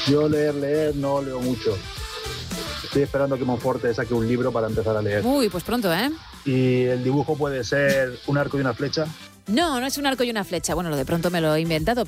Yo leer no leo mucho. Estoy esperando que Monforte saque un libro para empezar a leer. Uy, pues pronto, ¿eh? Y el dibujo puede ser un arco y una flecha. No, no es un arco y una flecha. Bueno, lo de pronto me lo he inventado,